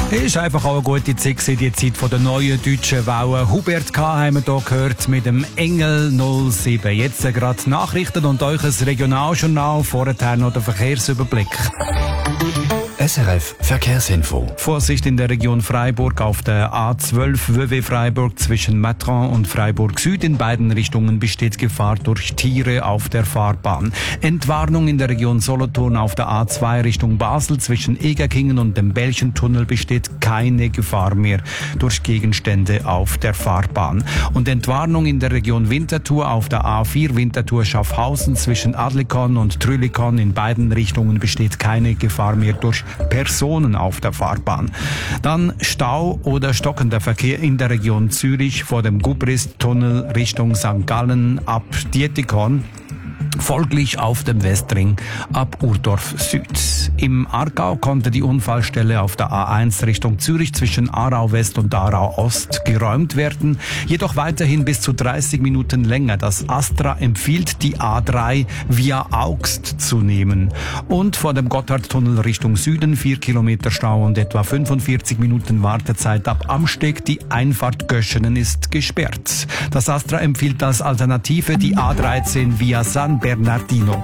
Ist einfach auch eine gute Zeit gewesen, die Zeit von der neuen deutschen Welle. Hubert K. haben wir hier gehört mit dem Engel 07. Jetzt gerade Nachrichten und euch ein Regionaljournal, vorher noch der Verkehrsüberblick. SRF Verkehrsinfo. Vorsicht in der Region Freiburg auf der A12 Vevey-Freiburg zwischen Matran und Freiburg Süd. In beiden Richtungen besteht Gefahr durch Tiere auf der Fahrbahn. Entwarnung in der Region Solothurn auf der A2 Richtung Basel zwischen Egerkingen und dem Belchentunnel besteht keine Gefahr mehr durch Gegenstände auf der Fahrbahn. Und Entwarnung in der Region Winterthur auf der A4 Winterthur-Schaffhausen zwischen Adlikon und Trülikon. In beiden Richtungen besteht keine Gefahr mehr durch Personen auf der Fahrbahn. Dann Stau oder stockender Verkehr in der Region Zürich vor dem Gubrist-Tunnel Richtung St. Gallen ab Dietikon. Folglich auf dem Westring ab Urdorf Süd. Im Aargau konnte die Unfallstelle auf der A1 Richtung Zürich zwischen Aarau West und Aarau Ost geräumt werden, jedoch weiterhin bis zu 30 Minuten länger. Das Astra empfiehlt, die A3 via Augst zu nehmen. Und vor dem Gotthardtunnel Richtung Süden 4 Kilometer Stau und etwa 45 Minuten Wartezeit ab Amsteg. Die Einfahrt Göschenen ist gesperrt. Das Astra empfiehlt als Alternative die A13 via San Bernardino.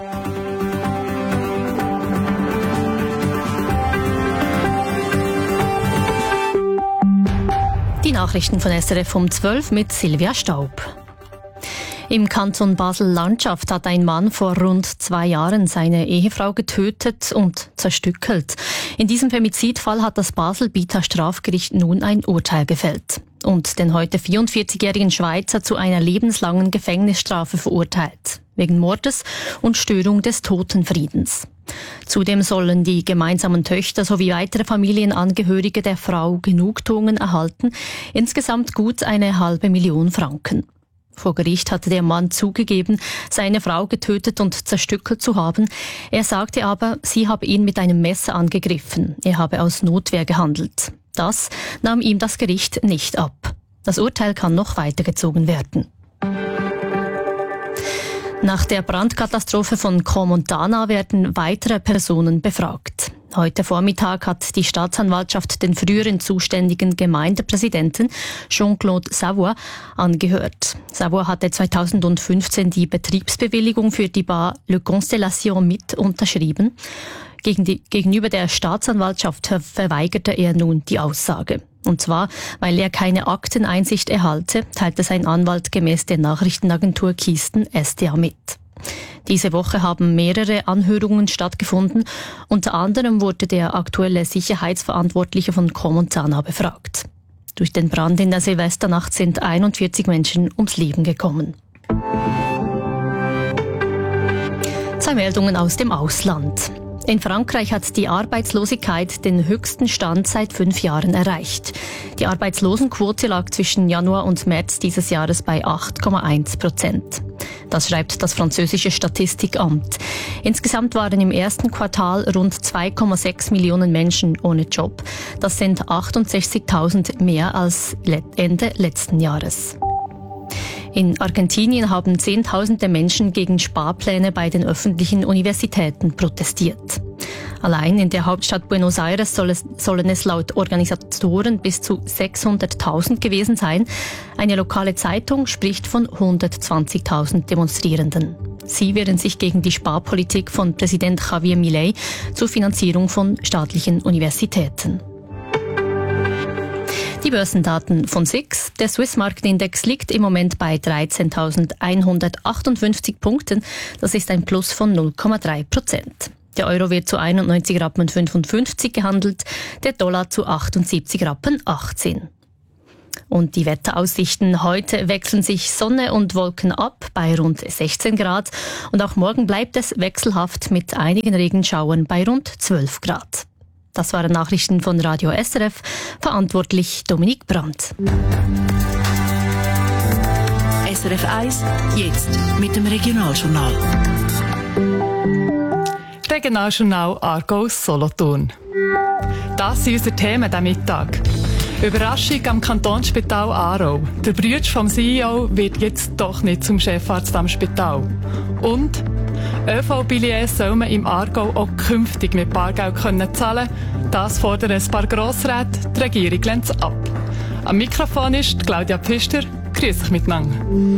Die Nachrichten von SRF um 12 mit Silvia Staub. Im Kanton Basel-Landschaft hat ein Mann vor rund 2 Jahren seine Ehefrau getötet und zerstückelt. In diesem Femizidfall hat das Basel-Bieter Strafgericht nun ein Urteil gefällt und den heute 44-jährigen Schweizer zu einer lebenslangen Gefängnisstrafe verurteilt, wegen Mordes und Störung des Totenfriedens. Zudem sollen die gemeinsamen Töchter sowie weitere Familienangehörige der Frau Genugtuungen erhalten, insgesamt gut 500.000 Franken. Vor Gericht hatte der Mann zugegeben, seine Frau getötet und zerstückelt zu haben. Er sagte aber, sie habe ihn mit einem Messer angegriffen. Er habe aus Notwehr gehandelt. Das nahm ihm das Gericht nicht ab. Das Urteil kann noch weitergezogen werden. Nach der Brandkatastrophe von Crans-Montana werden weitere Personen befragt. Heute Vormittag hat die Staatsanwaltschaft den früheren zuständigen Gemeindepräsidenten Jean-Claude Savoie angehört. Savoie hatte 2015 die Betriebsbewilligung für die Bar Le Constellation mit unterschrieben. Gegenüber der Staatsanwaltschaft verweigerte er nun die Aussage. Und zwar, weil er keine Akteneinsicht erhalte, teilte sein Anwalt gemäß der Nachrichtenagentur Kisten SDA mit. Diese Woche haben mehrere Anhörungen stattgefunden. Unter anderem wurde der aktuelle Sicherheitsverantwortliche von Crans-Montana befragt. Durch den Brand in der Silvesternacht sind 41 Menschen ums Leben gekommen. 2 Meldungen aus dem Ausland. In Frankreich hat die Arbeitslosigkeit den höchsten Stand seit 5 Jahren erreicht. Die Arbeitslosenquote lag zwischen Januar und März dieses Jahres bei 8,1%. Das schreibt das französische Statistikamt. Insgesamt waren im ersten Quartal rund 2,6 Millionen Menschen ohne Job. Das sind 68.000 mehr als Ende letzten Jahres. In Argentinien haben Zehntausende Menschen gegen Sparpläne bei den öffentlichen Universitäten protestiert. Allein in der Hauptstadt Buenos Aires sollen es laut Organisatoren bis zu 600.000 gewesen sein. Eine lokale Zeitung spricht von 120.000 Demonstrierenden. Sie wehren sich gegen die Sparpolitik von Präsident Javier Milei zur Finanzierung von staatlichen Universitäten. Die Börsendaten von SIX. Der Swiss-Market-Index liegt im Moment bei 13.158 Punkten. Das ist ein Plus von 0,3%. Der Euro wird zu 91,55 Rappen gehandelt, der Dollar zu 78,18 Rappen. Und die Wetteraussichten: heute wechseln sich Sonne und Wolken ab bei rund 16 Grad. Und auch morgen bleibt es wechselhaft mit einigen Regenschauern bei rund 12 Grad. Das waren Nachrichten von Radio SRF, verantwortlich Dominique Brandt. SRF 1, jetzt mit dem Regionaljournal. Regionaljournal Aargau-Solothurn. Das sind unsere Themen diesen Mittag. Überraschung am Kantonsspital Aarau. Der Bruder vom CEO wird jetzt doch nicht zum Chefarzt am Spital. Und ÖV-Billets soll man im Aargau auch künftig mit Bargeld zahlen können. Das fordern ein paar Grossräte, die Regierung lehnt es ab. Am Mikrofon ist Claudia Pfister. Grüß dich miteinander.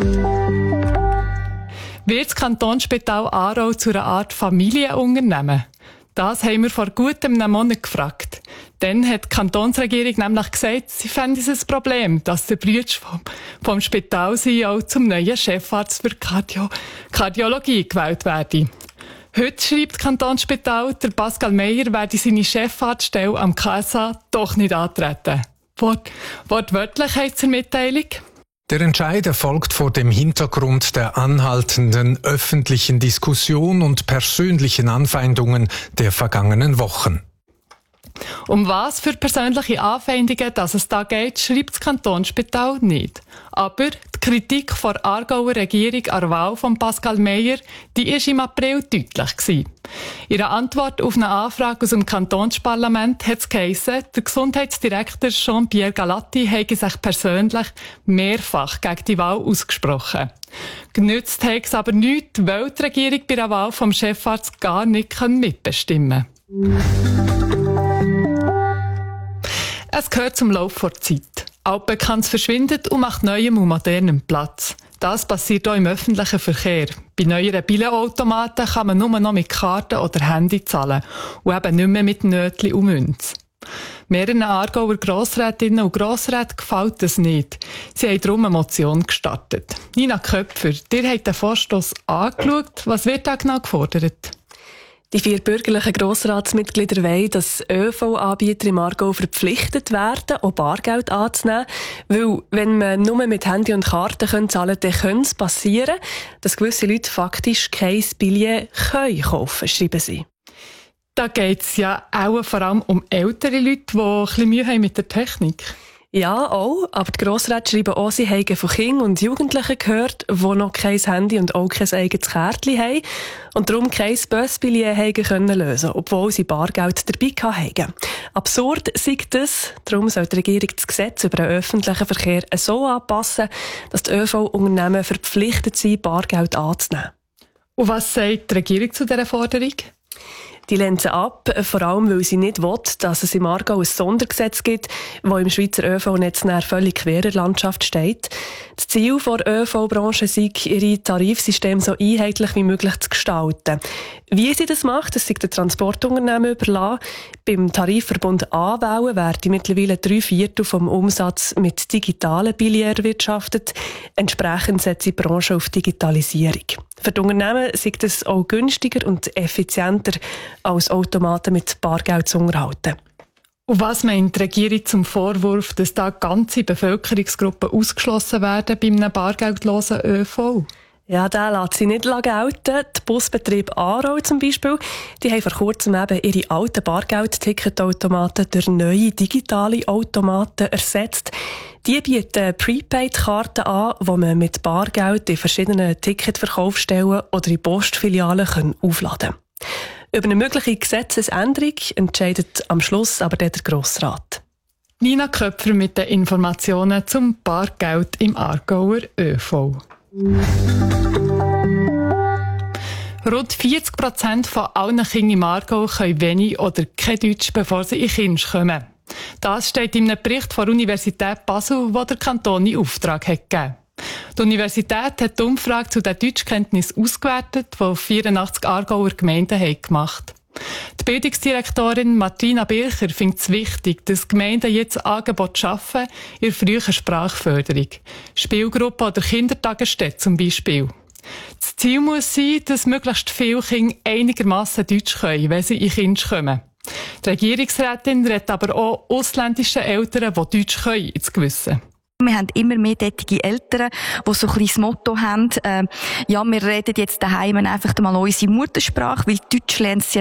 Wird das Kantonsspital Aarau zu einer Art Familienunternehmen? Das haben wir vor gut einem Monat gefragt. Dann hat die Kantonsregierung nämlich gesagt, sie fände es ein Problem, dass der Bruder vom Spital-CEO zum neuen Chefarzt für Kardiologie gewählt werde. Heute schreibt das Kantonsspital, der Pascal Meyer werde seine Chefarztstelle am KSA doch nicht antreten. Wortwörtlich heisst es in der Mitteilung. Der Entscheid erfolgt vor dem Hintergrund der anhaltenden öffentlichen Diskussion und persönlichen Anfeindungen der vergangenen Wochen. Um was für persönliche Anfeindungen dass es da geht, schreibt das Kantonsspital nicht. Aber die Kritik der Aargauer Regierung an der Wahl von Pascal Meyer, die war im April deutlich gewesen. In einer Antwort auf eine Anfrage aus dem Kantonsparlament hat es geheissen, der Gesundheitsdirektor Jean-Pierre Galatti habe sich persönlich mehrfach gegen die Wahl ausgesprochen. Genützt hat es aber nichts, weil die Regierung bei der Wahl vom Chefarzt gar nicht mitbestimmen kann. Es gehört zum Lauf der Zeit. Altbekanntes verschwindet und macht neuem und modernem Platz. Das passiert auch im öffentlichen Verkehr. Bei neueren Billetautomaten kann man nur noch mit Karten oder Handy zahlen und eben nicht mehr mit Nötchen und Münzen. Mehreren Aargauer Grossrätinnen und Grossräten gefällt das nicht. Sie haben darum eine Motion gestartet. Nina Köpfer, ihr habt den Vorstoss angeschaut. Was wird da genau gefordert? Die 4 bürgerlichen Grossratsmitglieder wollen, dass ÖV-Anbieter im Aargau verpflichtet werden, auch Bargeld anzunehmen. Weil, wenn man nur mit Handy und Karten zahlen kann, dann könnte es passieren, dass gewisse Leute faktisch kein Billett kaufen können, schreiben sie. Da geht es ja auch vor allem um ältere Leute, die ein bisschen Mühe haben mit der Technik. Ja, auch. Aber die Grossräte schreiben auch, sie haben von Kindern und Jugendlichen gehört, die noch kein Handy und auch kein eigenes Kärtchen haben und darum kein Busbillett haben können lösen, obwohl sie Bargeld dabei hatten. Absurd sei das. Darum soll die Regierung das Gesetz über den öffentlichen Verkehr so anpassen, dass die ÖV-Unternehmen verpflichtet sind, Bargeld anzunehmen. Und was sagt die Regierung zu dieser Forderung? Die lehnt sie ab, vor allem weil sie nicht will, dass es im Aargau ein Sondergesetz gibt, das im Schweizer ÖV-Netz völlig quer in der Landschaft steht. Das Ziel der ÖV-Branche sei, ihre Tarifsysteme so einheitlich wie möglich zu gestalten. Wie sie das macht, das sei den Transportunternehmen überlassen. Beim Tarifverbund Anwählen werden mittlerweile 3/4 vom Umsatz mit digitalen Billets erwirtschaftet. Entsprechend setzt die Branche auf Digitalisierung. Für die Unternehmen sei das auch günstiger und effizienter, als Automaten mit Bargeld zu unterhalten. Und was meint die Regierung zum Vorwurf, dass da ganze Bevölkerungsgruppen ausgeschlossen werden bei einem bargeldlosen ÖV? Ja, der lässt sie nicht gelten. Der Busbetrieb Aarau zum Beispiel, die haben vor kurzem eben ihre alten Bargeld-Ticketautomaten durch neue digitale Automaten ersetzt. Die bieten Prepaid-Karten an, die man mit Bargeld in verschiedenen Ticketverkaufsstellen oder in Postfilialen aufladen kann. Über eine mögliche Gesetzesänderung entscheidet am Schluss aber der Grossrat. Nina Köpfer mit den Informationen zum Bargeld im Aargauer ÖV. Rund 40% von allen Kindern im Aargau können wenig oder kein Deutsch, bevor sie in Kinsch kommen. Das steht in einem Bericht der Universität Basel, den der Kanton in Auftrag hat gegeben. Die Universität hat die Umfrage zu den Deutschkenntnissen ausgewertet, die 84 Aargauer Gemeinden haben gemacht. Die Bildungsdirektorin Martina Bircher findet es wichtig, dass Gemeinden jetzt Angebote schaffen in der frühen Sprachförderung. Spielgruppen oder Kindertagesstätten zum Beispiel. Das Ziel muss sein, dass möglichst viele Kinder einigermassen Deutsch können, wenn sie in Kinsch kommen. Die Regierungsrätin redet aber auch ausländischen Eltern, die Deutsch können, ins Gewissen. Wir haben immer mehr tätige Eltern, die so ein bisschen das Motto haben, ja, wir reden jetzt daheim einfach mal unsere Muttersprache, weil Deutsch lernt sie